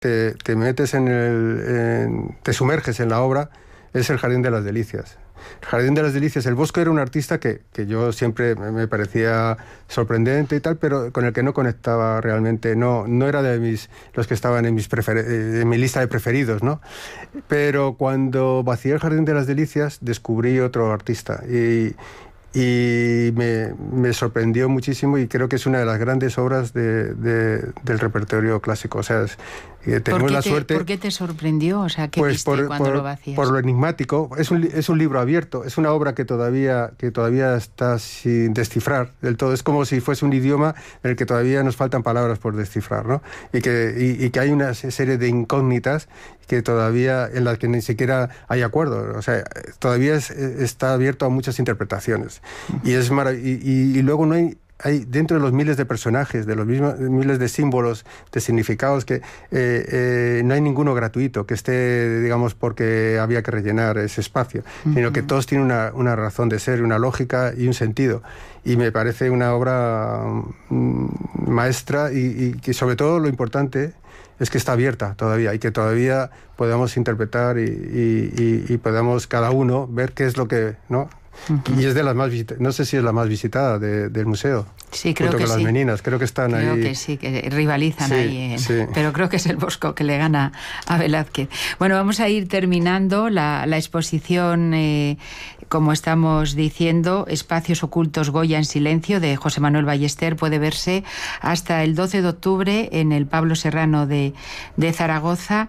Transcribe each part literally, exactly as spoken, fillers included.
te, te metes en el... En, te sumerges en la obra, es el Jardín de las Delicias. El Jardín de las Delicias, el Bosco era un artista que, que yo siempre me parecía sorprendente y tal, pero con el que no conectaba realmente, no, no era de mis, los que estaban en, mis prefer, en mi lista de preferidos, ¿no? Pero cuando vacié el Jardín de las Delicias, descubrí otro artista y, y me, me sorprendió muchísimo, y creo que es una de las grandes obras de, de, del repertorio clásico. O sea, es, Eh, tenemos ¿Por la te, suerte. ¿Por qué te sorprendió? O sea, ¿qué pues viste por, cuando por, lo vacías? Por lo enigmático. Es un, es un libro abierto, es una obra que todavía, que todavía está sin descifrar del todo. Es como si fuese un idioma en el que todavía nos faltan palabras por descifrar, ¿no? Y que, y, y que hay una serie de incógnitas que todavía, en las que ni siquiera hay acuerdo. O sea, todavía es, está abierto a muchas interpretaciones. Y, es marav- y, y, y luego no hay... Hay dentro de los miles de personajes, de los mismos miles de símbolos, de significados, que eh, eh, no hay ninguno gratuito, que esté, digamos, porque había que rellenar ese espacio, uh-huh. sino que todos tienen una, una razón de ser, una lógica y un sentido. Y me parece una obra mm, maestra, y, y que sobre todo lo importante es que está abierta todavía, y que todavía podamos interpretar y, y, y, y podamos cada uno ver qué es lo que... ¿no? Uh-huh. Y es de las más visitadas, no sé si es la más visitada de, del museo. Sí, creo junto que con sí. Las Meninas, creo que están creo ahí. Creo que sí, que rivalizan sí, ahí. En... Sí. Pero creo que es el Bosco que le gana a Velázquez. Bueno, vamos a ir terminando la, la exposición, eh, como estamos diciendo, Espacios Ocultos, Goya en Silencio, de José Manuel Ballester. Puede verse hasta el doce de octubre en el Pablo Serrano de, de Zaragoza.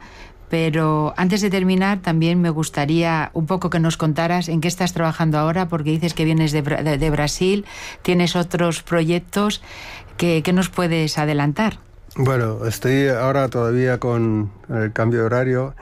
Pero antes de terminar, también me gustaría un poco que nos contaras en qué estás trabajando ahora, porque dices que vienes de, de, de Brasil, tienes otros proyectos. ¿Qué, qué nos puedes adelantar? Bueno, estoy ahora todavía con el cambio de horario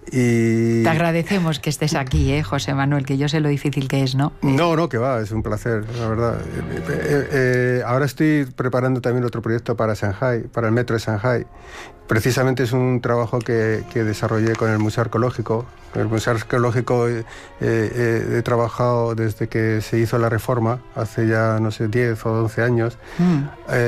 y... Te agradecemos que estés aquí, ¿eh, José Manuel? Que yo sé lo difícil que es, ¿no? No, no, que va, es un placer, la verdad. Eh, eh, eh, ahora estoy preparando también otro proyecto para Shanghái, para el metro de Shanghái. Precisamente es un trabajo que, que desarrollé con el Museo Arqueológico. El Museo Arqueológico eh, eh, he trabajado desde que se hizo la reforma, hace ya, no sé, diez o once años. Mm.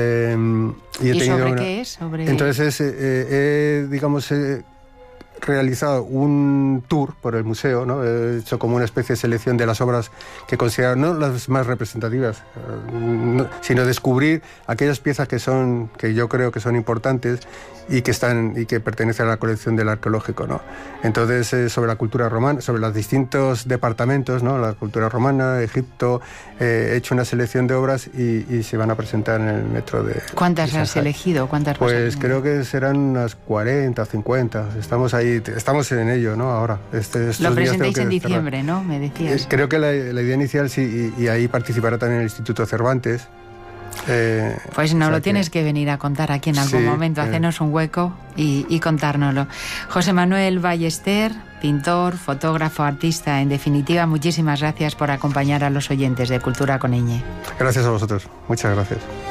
Eh, y he ¿Y sobre una... qué es? ¿Sobre... Entonces, eh, eh, digamos... Eh, realizado un tour por el museo, ¿no? He hecho como una especie de selección de las obras que considero no las más representativas, no, sino descubrir aquellas piezas que son, que yo creo que son importantes y que están y que pertenecen a la colección del arqueológico, ¿no? Entonces, eh, sobre la cultura romana, sobre los distintos departamentos, ¿no? La cultura romana, Egipto, eh, he hecho una selección de obras y, y se van a presentar en el metro de... ¿Cuántas de has elegido? ¿Cuántas Pues creo que serán unas cuarenta, cincuenta. Estamos ahí, estamos en ello, ¿no? Ahora. Este, Lo presentáis en diciembre, cerrar. ¿no? Me decías. Creo que la, la idea inicial sí, y, y ahí participará también el Instituto Cervantes. Eh, pues no, o sea lo tienes que... que venir a contar aquí en algún sí, momento, eh. hacernos un hueco y, y contárnoslo. José Manuel Ballester, pintor, fotógrafo, artista, en definitiva, muchísimas gracias por acompañar a los oyentes de Cultura con Ñ. Gracias a vosotros, muchas gracias.